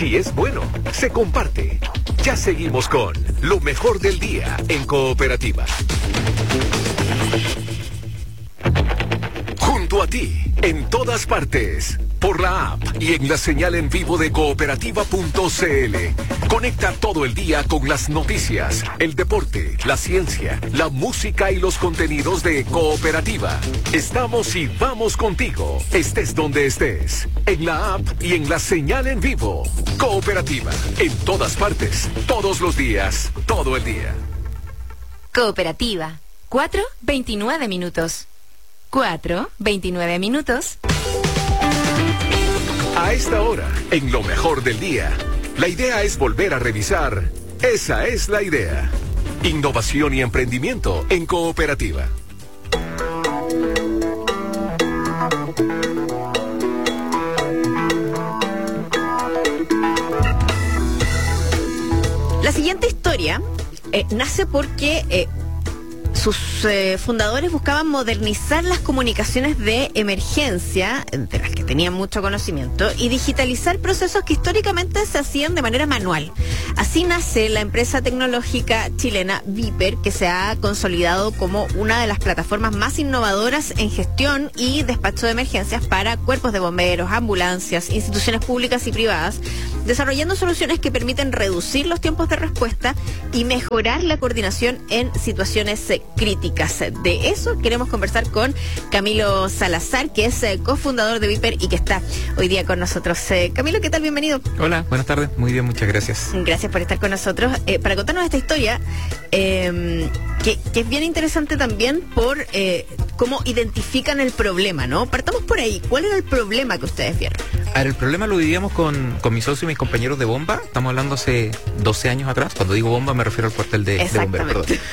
Si es bueno, se comparte. Ya seguimos con lo mejor del día en Cooperativa. Junto a ti, en todas partes, por la app y en la señal en vivo de cooperativa.cl. Conecta todo el día con las noticias, el deporte, la ciencia, la música y los contenidos de Cooperativa. Estamos y vamos contigo, estés donde estés, en la app y en la señal en vivo. Cooperativa, en todas partes, todos los días, todo el día. Cooperativa, 4:29 minutos. 4:29 minutos. A esta hora, en lo mejor del día, la idea es volver a revisar. Esa es la idea. Innovación y emprendimiento en Cooperativa. La siguiente historia nace porque sus fundadores buscaban modernizar las comunicaciones de emergencia, de las que tenían mucho conocimiento, y digitalizar procesos que históricamente se hacían de manera manual. Así nace la empresa tecnológica chilena Viper, que se ha consolidado como una de las plataformas más innovadoras en gestión y despacho de emergencias para cuerpos de bomberos, ambulancias, instituciones públicas y privadas, desarrollando soluciones que permiten reducir los tiempos de respuesta y mejorar la coordinación en situaciones críticas. De eso queremos conversar con Camilo Salazar, que es cofundador de Viper y que está hoy día con nosotros. Camilo, ¿qué tal? Bienvenido. Hola, buenas tardes. Muy bien, muchas gracias. Gracias por estar con nosotros. Para contarnos esta historia, que es bien interesante también por cómo identifican el problema, ¿no? Partamos por ahí. ¿Cuál era el problema que ustedes vieron? A ver, el problema lo vivíamos con mi socio y mis compañeros de bomba. Estamos hablando hace 12 años atrás. Cuando digo bomba me refiero al cuartel de bomberos, perdón.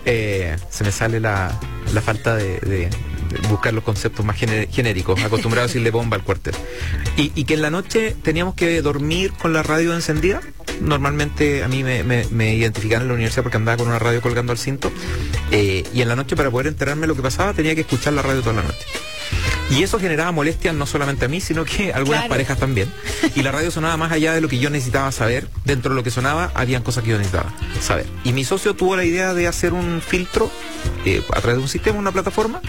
Se me sale la falta de buscar los conceptos más genéricos, acostumbrado a decirle bomba al cuartel. Y que en la noche teníamos que dormir con la radio encendida. Normalmente a mí me identificaban en la universidad porque andaba con una radio colgando al cinto. Y en la noche, para poder enterarme de lo que pasaba, tenía que escuchar la radio toda la noche. Y eso generaba molestias no solamente a mí, sino que a algunas parejas también. Y la radio sonaba más allá de lo que yo necesitaba saber. Dentro de lo que sonaba, habían cosas que yo necesitaba saber. Y mi socio tuvo la idea de hacer un filtro a través de un sistema, una plataforma,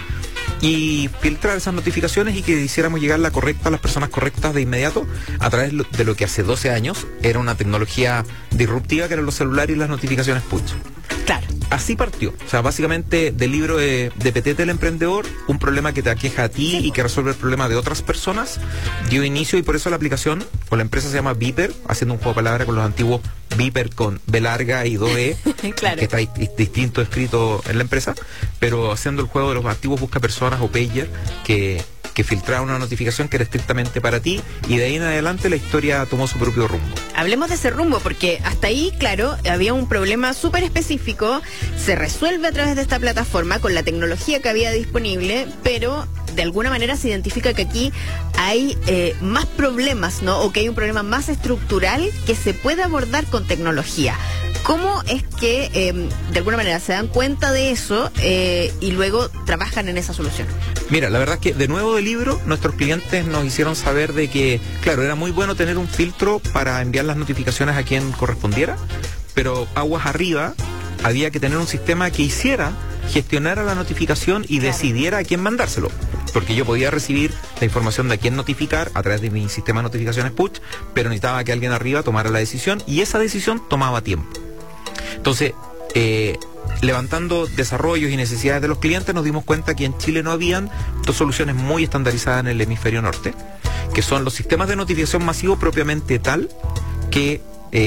y filtrar esas notificaciones y que hiciéramos llegar la correcta a las personas correctas de inmediato a través de lo que hace 12 años era una tecnología disruptiva, que eran los celulares y las notificaciones push. Claro. Así partió. O sea, básicamente del libro de Petete el Emprendedor, un problema que te aqueja a ti y que resuelve el problema de otras personas, dio inicio, y por eso la aplicación o la empresa se llama Viper, haciendo un juego de palabras con los antiguos Viper con B larga y 2E, claro, que está distinto escrito en la empresa, pero haciendo el juego de los antiguos busca personas o pager que filtraba una notificación que era estrictamente para ti, y de ahí en adelante la historia tomó su propio rumbo. Hablemos de ese rumbo, porque hasta ahí, claro, había un problema súper específico, se resuelve a través de esta plataforma con la tecnología que había disponible, pero de alguna manera se identifica que aquí hay más problemas, ¿no? O que hay un problema más estructural que se puede abordar con tecnología. ¿Cómo es que de alguna manera se dan cuenta de eso y luego trabajan en esa solución? Mira, la verdad es que de nuevo del libro, nuestros clientes nos hicieron saber de que, claro, era muy bueno tener un filtro para enviar las notificaciones a quien correspondiera, pero aguas arriba había que tener un sistema que gestionara la notificación y decidiera a quién mandárselo. Porque yo podía recibir la información de a quién notificar a través de mi sistema de notificaciones push, pero necesitaba que alguien arriba tomara la decisión, y esa decisión tomaba tiempo. Entonces, levantando desarrollos y necesidades de los clientes, nos dimos cuenta que en Chile no habían dos soluciones muy estandarizadas en el hemisferio norte, que son los sistemas de notificación masivo propiamente tal, que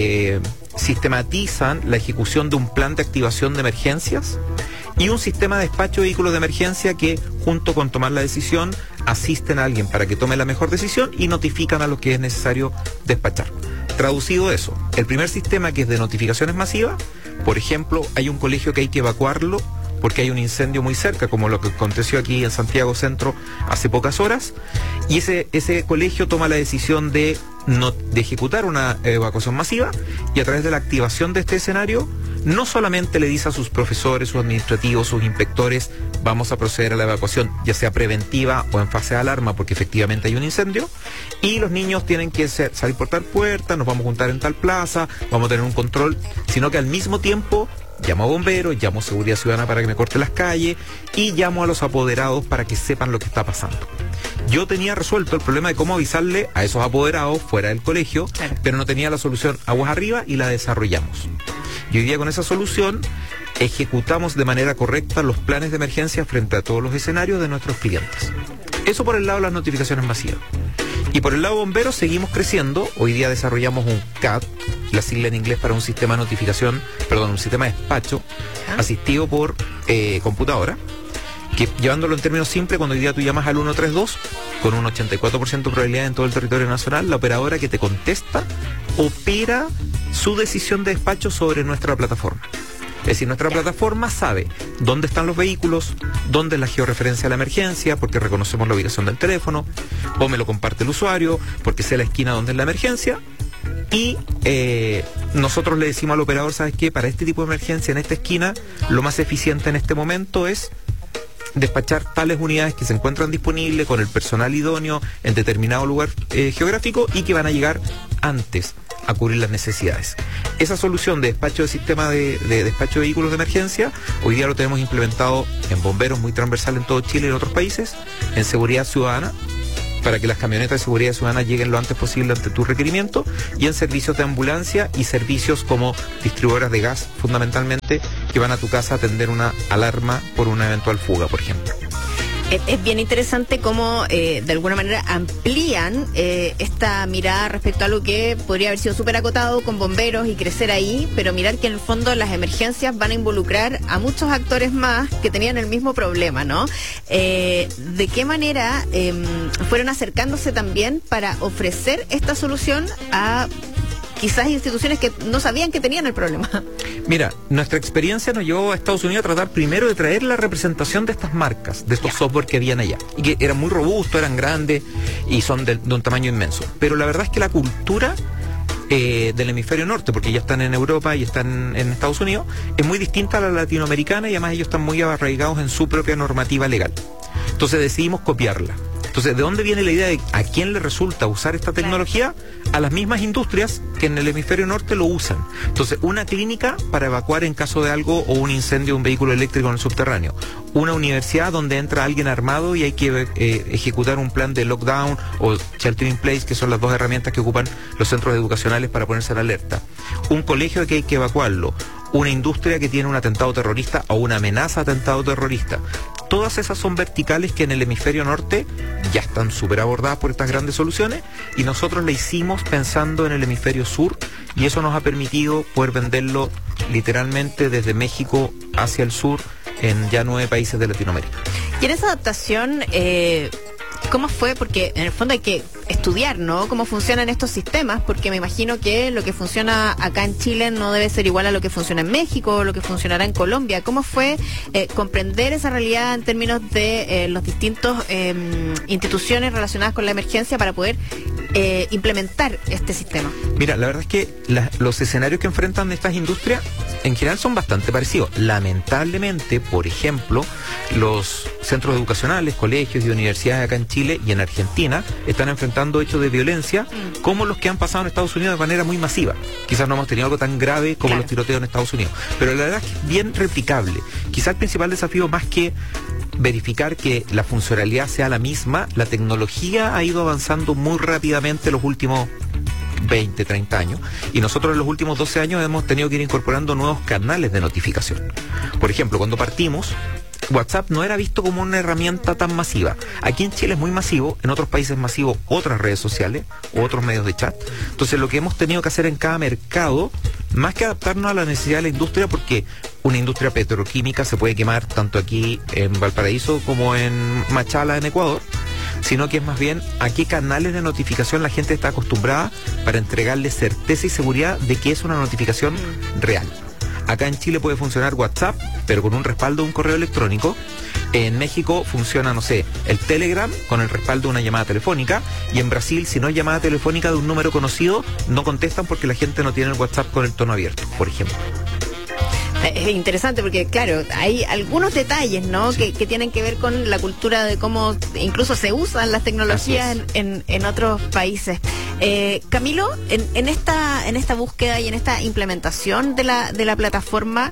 sistematizan la ejecución de un plan de activación de emergencias, y un sistema de despacho de vehículos de emergencia que, junto con tomar la decisión, asisten a alguien para que tome la mejor decisión y notifican a los que es necesario despachar. Traducido eso, el primer sistema, que es de notificaciones masivas, por ejemplo, hay un colegio que hay que evacuarlo porque hay un incendio muy cerca, como lo que aconteció aquí en Santiago Centro hace pocas horas, y ese colegio toma la decisión de ejecutar una evacuación masiva, y a través de la activación de este escenario no solamente le dice a sus profesores, sus administrativos, sus inspectores, vamos a proceder a la evacuación, ya sea preventiva o en fase de alarma, porque efectivamente hay un incendio, y los niños tienen que salir por tal puerta, nos vamos a juntar en tal plaza, vamos a tener un control, sino que al mismo tiempo llamo a bomberos, llamo a seguridad ciudadana para que me corte las calles y llamo a los apoderados para que sepan lo que está pasando. Yo tenía resuelto el problema de cómo avisarle a esos apoderados fuera del colegio, claro, pero no tenía la solución aguas arriba y la desarrollamos. Y hoy día con esa solución ejecutamos de manera correcta los planes de emergencia frente a todos los escenarios de nuestros clientes. Eso por el lado de las notificaciones masivas. Y por el lado de bomberos seguimos creciendo. Hoy día desarrollamos un CAD, la sigla en inglés para un sistema de notificación, un sistema de despacho asistido por computadora, que llevándolo en términos simples, cuando hoy día tú llamas al 132, con un 84% de probabilidad en todo el territorio nacional, la operadora que te contesta opera su decisión de despacho sobre nuestra plataforma. Es decir, nuestra plataforma sabe dónde están los vehículos, dónde es la georreferencia de la emergencia, porque reconocemos la ubicación del teléfono, o me lo comparte el usuario, porque sé la esquina donde es la emergencia, y nosotros le decimos al operador, ¿sabes qué? Para este tipo de emergencia en esta esquina, lo más eficiente en este momento es despachar tales unidades que se encuentran disponibles con el personal idóneo en determinado lugar geográfico y que van a llegar antes a cubrir las necesidades. Esa solución de despacho de sistema de despacho de vehículos de emergencia, hoy día lo tenemos implementado en bomberos, muy transversal en todo Chile y en otros países, en seguridad ciudadana, para que las camionetas de seguridad ciudadana lleguen lo antes posible ante tu requerimiento, y en servicios de ambulancia y servicios como distribuidoras de gas, fundamentalmente, que van a tu casa a atender una alarma por una eventual fuga, por ejemplo. Es bien interesante cómo de alguna manera amplían esta mirada respecto a algo que podría haber sido súper acotado con bomberos y crecer ahí, pero mirar que en el fondo las emergencias van a involucrar a muchos actores más que tenían el mismo problema, ¿no? ¿De qué manera fueron acercándose también para ofrecer esta solución a quizás instituciones que no sabían que tenían el problema? Mira, nuestra experiencia nos llevó a Estados Unidos a tratar primero de traer la representación de estas marcas, de estos software que habían allá, y que eran muy robustos, eran grandes y son de un tamaño inmenso. Pero la verdad es que la cultura del hemisferio norte, porque ya están en Europa y están en Estados Unidos, es muy distinta a la latinoamericana, y además ellos están muy arraigados en su propia normativa legal. Entonces decidimos copiarla. Entonces, ¿de dónde viene la idea de a quién le resulta usar esta tecnología? A las mismas industrias que en el hemisferio norte lo usan. Entonces, una clínica para evacuar en caso de algo o un incendio de un vehículo eléctrico en el subterráneo. Una universidad donde entra alguien armado y hay que ejecutar un plan de lockdown o shelter in place, que son las dos herramientas que ocupan los centros educacionales para ponerse en alerta. Un colegio que hay que evacuarlo. Una industria que tiene un atentado terrorista o una amenaza de atentado terrorista. Todas esas son verticales que en el hemisferio norte ya están súper abordadas por estas grandes soluciones, y nosotros la hicimos pensando en el hemisferio sur, y eso nos ha permitido poder venderlo literalmente desde México hacia el sur en ya 9 países de Latinoamérica. Y en esa adaptación, ¿cómo fue? Porque en el fondo hay que estudiar, ¿no?, cómo funcionan estos sistemas, porque me imagino que lo que funciona acá en Chile no debe ser igual a lo que funciona en México o lo que funcionará en Colombia. ¿Cómo fue comprender esa realidad en términos de los distintos instituciones relacionadas con la emergencia para poder implementar este sistema? Mira, la verdad es que los escenarios que enfrentan estas industrias en general son bastante parecidos. Lamentablemente, por ejemplo, los centros educacionales, colegios y universidades acá en Chile y en Argentina están enfrentando hechos de violencia como los que han pasado en Estados Unidos de manera muy masiva. Quizás no hemos tenido algo tan grave como los tiroteos en Estados Unidos, pero la verdad es que es bien replicable. Quizás el principal desafío, más que verificar que la funcionalidad sea la misma, la tecnología ha ido avanzando muy rápidamente los últimos 20, 30 años, y nosotros en los últimos 12 años hemos tenido que ir incorporando nuevos canales de notificación. Por ejemplo, cuando partimos, WhatsApp no era visto como una herramienta tan masiva. Aquí en Chile es muy masivo, en otros países es masivo otras redes sociales u otros medios de chat. Entonces lo que hemos tenido que hacer en cada mercado, más que adaptarnos a la necesidad de la industria, porque una industria petroquímica se puede quemar tanto aquí en Valparaíso como en Machala, en Ecuador, sino que es más bien a qué canales de notificación la gente está acostumbrada para entregarle certeza y seguridad de que es una notificación real. Acá en Chile puede funcionar WhatsApp, pero con un respaldo de un correo electrónico. En México funciona, no sé, el Telegram con el respaldo de una llamada telefónica. Y en Brasil, si no es llamada telefónica de un número conocido, no contestan porque la gente no tiene el WhatsApp con el tono abierto, por ejemplo. Es interesante porque, claro, hay algunos detalles, ¿no? Sí. Que tienen que ver con la cultura de cómo incluso se usan las tecnologías en otros países. Camilo, en esta búsqueda y en esta implementación de la plataforma,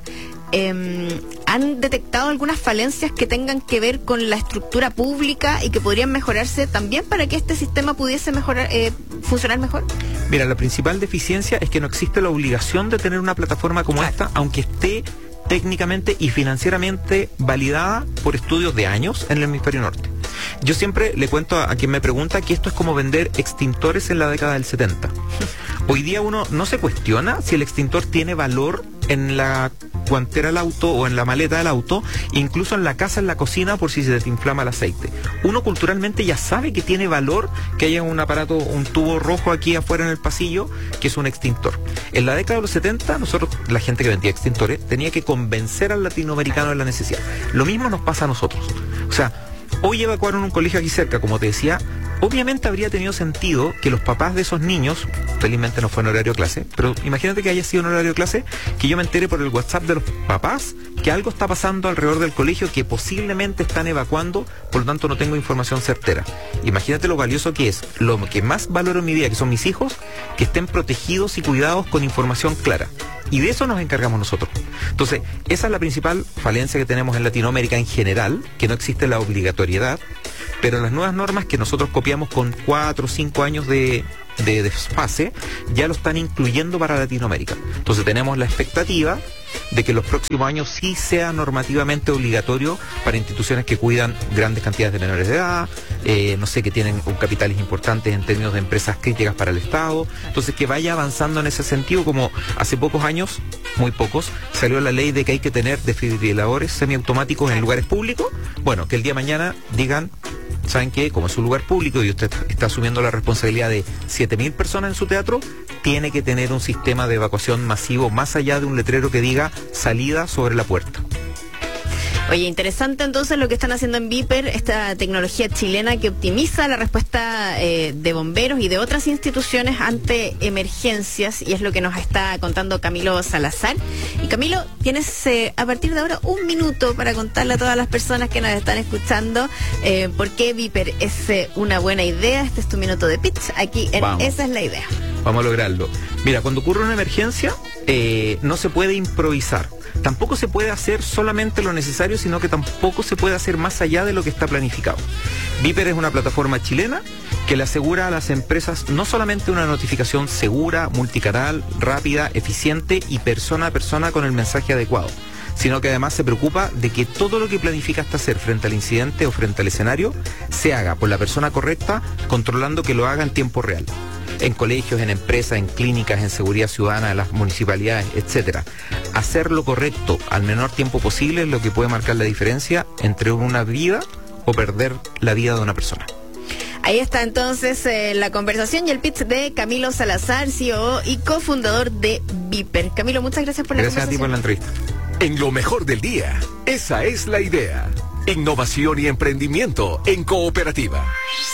¿han detectado algunas falencias que tengan que ver con la estructura pública y que podrían mejorarse también para que este sistema pudiese funcionar mejor? Mira, la principal deficiencia es que no existe la obligación de tener una plataforma como esta, aunque esté técnicamente y financieramente validada por estudios de años en el hemisferio norte. Yo siempre le cuento a quien me pregunta que esto es como vender extintores en la década del 70. Hoy día uno no se cuestiona si el extintor tiene valor en la guantera del auto o en la maleta del auto, incluso en la casa, en la cocina, por si se desinflama el aceite. Uno culturalmente ya sabe que tiene valor que haya un aparato, un tubo rojo aquí afuera en el pasillo, que es un extintor. En la década de los 70, nosotros, la gente que vendía extintores, tenía que convencer al latinoamericano de la necesidad. Lo mismo nos pasa a nosotros. O sea, hoy evacuaron un colegio aquí cerca, como te decía. Obviamente habría tenido sentido que los papás de esos niños, felizmente no fue en horario de clase, pero imagínate que haya sido en horario de clase, que yo me entere por el WhatsApp de los papás que algo está pasando alrededor del colegio, que posiblemente están evacuando, por lo tanto no tengo información certera. Imagínate lo valioso que es, lo que más valoro en mi vida, que son mis hijos, que estén protegidos y cuidados con información clara. Y de eso nos encargamos nosotros. Entonces, esa es la principal falencia que tenemos en Latinoamérica en general, que no existe la obligatoriedad, pero las nuevas normas que nosotros copiamos con 4 o 5 años de desfase, ya lo están incluyendo para Latinoamérica. Entonces tenemos la expectativa de que en los próximos años sí sea normativamente obligatorio para instituciones que cuidan grandes cantidades de menores de edad, no sé, que tienen capitales importantes en términos de empresas críticas para el Estado. Entonces que vaya avanzando en ese sentido, como hace pocos años, muy pocos, salió la ley de que hay que tener desfibriladores semiautomáticos en lugares públicos. Bueno, que el día de mañana digan, ¿saben qué? Como es un lugar público y usted está asumiendo la responsabilidad de 7.000 personas en su teatro, tiene que tener un sistema de evacuación masivo más allá de un letrero que diga salida sobre la puerta. Oye, interesante entonces lo que están haciendo en Viper, esta tecnología chilena que optimiza la respuesta de bomberos y de otras instituciones ante emergencias, y es lo que nos está contando Camilo Salazar. Y Camilo, tienes a partir de ahora 1 minuto para contarle a todas las personas que nos están escuchando por qué Viper es una buena idea. Este es tu minuto de pitch aquí en Esa es la Idea. Vamos a lograrlo. Mira, cuando ocurre una emergencia, no se puede improvisar. Tampoco se puede hacer solamente lo necesario, sino que tampoco se puede hacer más allá de lo que está planificado. Viper es una plataforma chilena que le asegura a las empresas no solamente una notificación segura, multicanal, rápida, eficiente y persona a persona con el mensaje adecuado, sino que además se preocupa de que todo lo que planificaste hacer frente al incidente o frente al escenario se haga por la persona correcta, controlando que lo haga en tiempo real. En colegios, en empresas, en clínicas, en seguridad ciudadana, en las municipalidades, etcétera. Hacer lo correcto al menor tiempo posible es lo que puede marcar la diferencia entre una vida o perder la vida de una persona. Ahí está entonces la conversación y el pitch de Camilo Salazar, CEO y cofundador de Viper. Camilo, muchas gracias por la conversación. Gracias a ti por la entrevista. En lo mejor del día, esa es la idea. Innovación y emprendimiento en cooperativa.